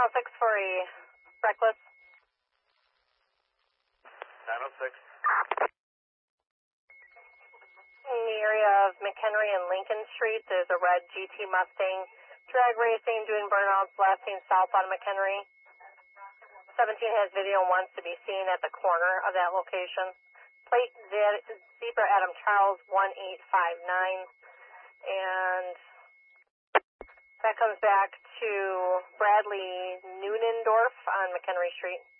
906 for a reckless. 906. In the area of McHenry and Lincoln Street, there's a red GT Mustang drag racing doing burnouts, blasting south on McHenry. 17 has video and wants to be seen at the corner of that location. Plate Zebra Adam Charles 1859. And that comes back to Bradley Neunendorf on McHenry Street.